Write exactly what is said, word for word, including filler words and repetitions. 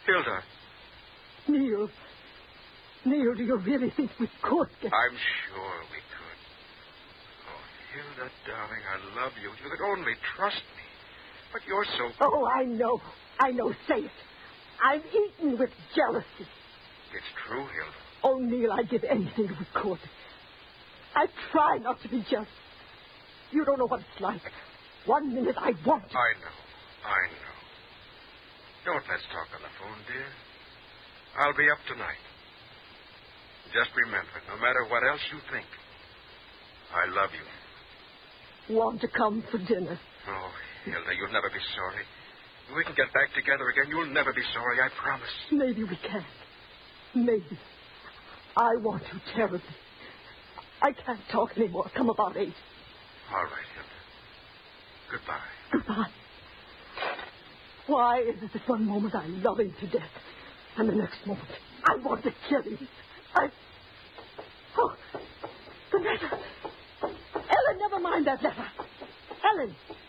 Hilda. Neil. Neil, do you really think we could get... I'm sure we could. Oh, Hilda, darling, I love you. If you could only trust me. But you're so... Oh, I know. I know. Say it. I'm eaten with jealousy. It's true, Hilda. Oh, Neil, I'd give anything if we could. I try not to be jealous. You don't know what it's like. One minute I want to. I know. I know. Don't let's talk on the phone, dear. I'll be up tonight. Just remember, no matter what else you think, I love you. Want to come for dinner? Oh, Hilda, you'll never be sorry. We can get back together again. You'll never be sorry, I promise. Maybe we can. Maybe. I want to terribly. I can't talk anymore. Come about eight. All right, Hilda. Goodbye. Goodbye. Why is it that one moment I love him to death, and the next moment I want to kill him? I... Oh, the letter. Ellen, never mind that letter. Ellen.